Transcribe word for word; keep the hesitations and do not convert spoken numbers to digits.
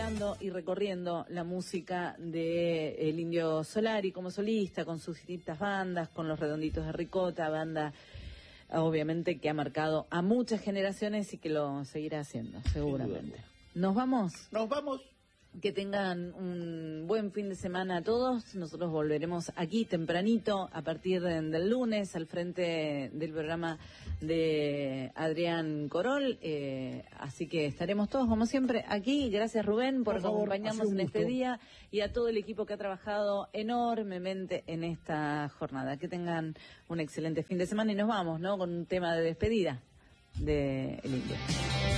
explorando y recorriendo la música de el Indio Solari como solista, con sus distintas bandas, con los Redonditos de Ricota, banda obviamente que ha marcado a muchas generaciones y que lo seguirá haciendo, seguramente. ¿Nos vamos? Nos vamos. Que tengan un buen fin de semana a todos. Nosotros volveremos aquí tempranito a partir de, del lunes al frente del programa de Adrián Corol. Eh, así que estaremos todos como siempre aquí. Gracias Rubén por, por favor, acompañarnos en este día y a todo el equipo que ha trabajado enormemente en esta jornada. Que tengan un excelente fin de semana y nos vamos, ¿no? Con un tema de despedida de El Indio.